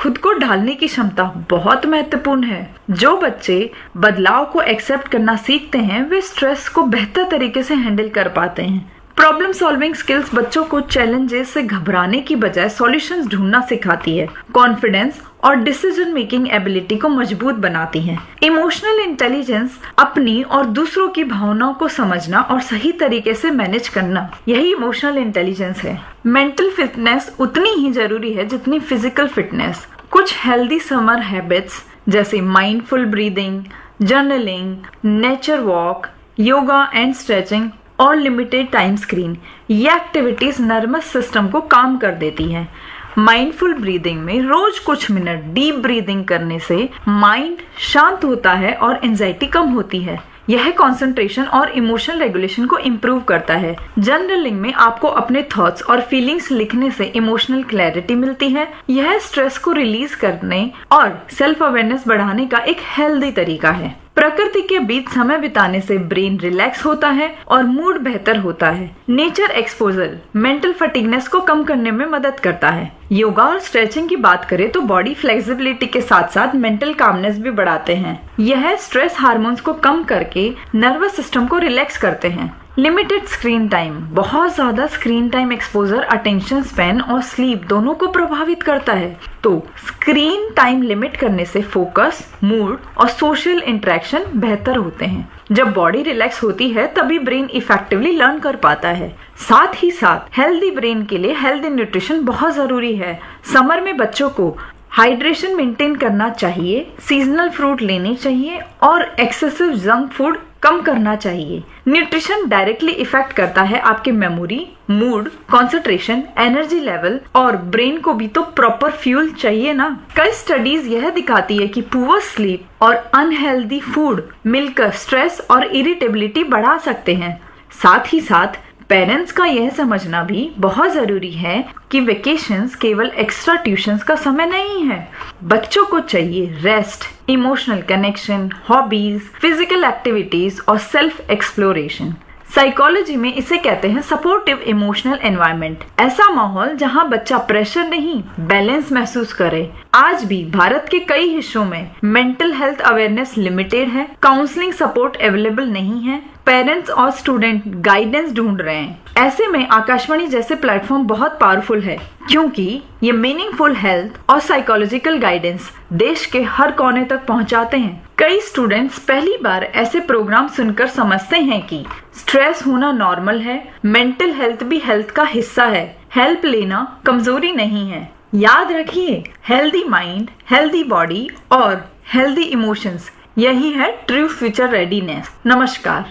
खुद को ढालने की क्षमता बहुत महत्वपूर्ण है। जो बच्चे बदलाव को एक्सेप्ट करना सीखते हैं वे स्ट्रेस को बेहतर तरीके से हैंडल कर पाते हैं। प्रॉब्लम सॉल्विंग स्किल्स बच्चों को चैलेंजेस से घबराने की बजाय सॉल्यूशंस ढूंढना सिखाती है। कॉन्फिडेंस और डिसीजन मेकिंग एबिलिटी को मजबूत बनाती हैं। इमोशनल इंटेलिजेंस अपनी और दूसरों की भावनाओं को समझना और सही तरीके से मैनेज करना, यही इमोशनल इंटेलिजेंस है। मेंटल फिटनेस उतनी ही जरूरी है जितनी फिजिकल फिटनेस। कुछ हेल्दी समर हैबिट्स जैसे mindful breathing, journaling, nature walk, yoga and stretching और लिमिटेड टाइम स्क्रीन, ये एक्टिविटीज नर्वस सिस्टम को काम कर देती हैं। माइंडफुल ब्रीदिंग में रोज कुछ मिनट डीप ब्रीदिंग करने से माइंड शांत होता है और एंजाइटी कम होती है। यह कंसंट्रेशन और इमोशनल रेगुलेशन को इम्प्रूव करता है। जर्नलिंग में आपको अपने थॉट्स और फीलिंग्स लिखने से इमोशनल क्लैरिटी मिलती है। यह स्ट्रेस को रिलीज करने और सेल्फ अवेयरनेस बढ़ाने का एक हेल्दी तरीका है। प्रकृति के बीच समय बिताने से ब्रेन रिलैक्स होता है और मूड बेहतर होता है। नेचर एक्सपोजर मेंटल फटीगनेस को कम करने में मदद करता है। योगा और स्ट्रेचिंग की बात करें तो बॉडी फ्लेक्सिबिलिटी के साथ साथ मेंटल कामनेस भी बढ़ाते हैं। यह स्ट्रेस हार्मोन्स को कम करके नर्वस सिस्टम को रिलैक्स करते हैं। लिमिटेड स्क्रीन टाइम, बहुत ज्यादा screen time exposure attention span और स्लीप दोनों को प्रभावित करता है। तो स्क्रीन टाइम लिमिट करने से फोकस, मूड और सोशल इंटरेक्शन बेहतर होते हैं। जब बॉडी रिलैक्स होती है तभी ब्रेन इफेक्टिवली लर्न कर पाता है। साथ ही साथ हेल्दी ब्रेन के लिए हेल्दी न्यूट्रिशन बहुत जरूरी है। समर में बच्चों को हाइड्रेशन मेंटेन करना चाहिए, सीजनल फ्रूट लेने चाहिए और एक्सेसिव जंक फूड कम करना चाहिए। न्यूट्रिशन डायरेक्टली इफेक्ट करता है आपके memory, mood, concentration, energy level और ब्रेन को भी तो प्रॉपर फ्यूल चाहिए ना। कई स्टडीज यह दिखाती है कि पुअर स्लीप और अनहेल्दी फूड मिलकर स्ट्रेस और इरिटेबिलिटी बढ़ा सकते हैं। साथ ही साथ पेरेंट्स का यह समझना भी बहुत जरूरी है कि वेकेशंस केवल एक्स्ट्रा ट्यूशंस का समय नहीं है। बच्चों को चाहिए rest, emotional connection, hobbies, physical activities और सेल्फ एक्सप्लोरेशन। साइकोलॉजी में इसे कहते हैं सपोर्टिव इमोशनल एनवायरनमेंट। ऐसा माहौल जहां बच्चा प्रेशर नहीं, बैलेंस महसूस करे। आज भी भारत के कई हिस्सों में मेंटल हेल्थ अवेयरनेस लिमिटेड है, काउंसलिंग सपोर्ट अवेलेबल नहीं है, पेरेंट्स और स्टूडेंट गाइडेंस ढूंढ रहे हैं। ऐसे में आकाशवाणी जैसे प्लेटफॉर्म बहुत पावरफुल है, क्योंकि ये मीनिंगफुल हेल्थ और साइकोलॉजिकल गाइडेंस देश के हर कोने तक पहुंचाते हैं। कई स्टूडेंट्स पहली बार ऐसे प्रोग्राम सुनकर समझते हैं कि स्ट्रेस होना नॉर्मल है, मेंटल हेल्थ भी हेल्थ का हिस्सा है, हेल्प लेना कमजोरी नहीं है। याद रखिए, हेल्दी माइंड, हेल्दी बॉडी और हेल्दी इमोशंस, यही है ट्रू फ्यूचर रेडीनेस। नमस्कार।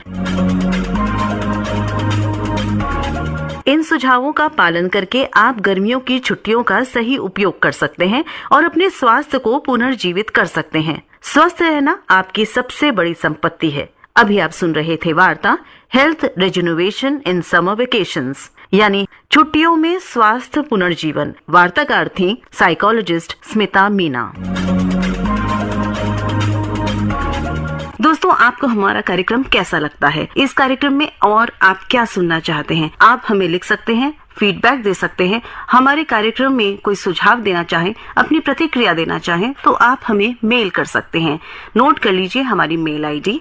इन सुझावों का पालन करके आप गर्मियों की छुट्टियों का सही उपयोग कर सकते हैं और अपने स्वास्थ्य को पुनर्जीवित कर सकते हैं। स्वस्थ रहना आपकी सबसे बड़ी संपत्ति है। अभी आप सुन रहे थे वार्ता हेल्थ रिजुनोवेशन इन समर वेकेशंस, यानी छुट्टियों में स्वास्थ्य पुनर्जीवन। वार्ताकार थी साइकोलॉजिस्ट स्मिता मीना। दोस्तों, आपको हमारा कार्यक्रम कैसा लगता है? इस कार्यक्रम में और आप क्या सुनना चाहते हैं? आप हमें लिख सकते हैं, फीडबैक दे सकते हैं। हमारे कार्यक्रम में कोई सुझाव देना चाहें, अपनी प्रतिक्रिया देना चाहें तो आप हमें मेल कर सकते हैं। नोट कर लीजिए हमारी मेल आईडी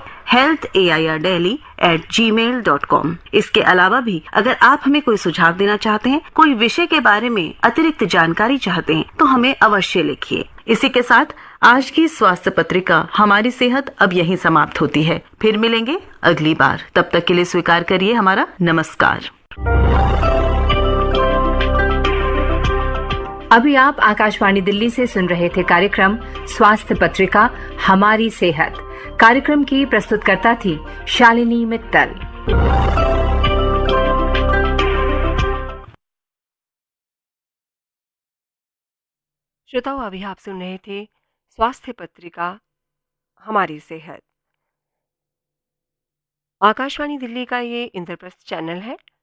healthairdaily@gmail.com। इसके अलावा भी अगर आप हमें कोई सुझाव देना चाहते हैं, कोई विषय के बारे में अतिरिक्त जानकारी चाहते हैं तो हमें अवश्य लिखिए। इसी के साथ आज की स्वास्थ्य पत्रिका हमारी सेहत अब यहीं समाप्त होती है। फिर मिलेंगे अगली बार। तब तक के लिए स्वीकार करिए हमारा नमस्कार। अभी आप आकाशवाणी दिल्ली से सुन रहे थे कार्यक्रम स्वास्थ्य पत्रिका हमारी सेहत। कार्यक्रम की प्रस्तुतकर्ता थी शालिनी मित्तल। श्रोताओं, अभी आप सुन रहे थे स्वास्थ्य पत्रिका हमारी सेहत। आकाशवाणी दिल्ली का ये इंद्रप्रस्थ चैनल है।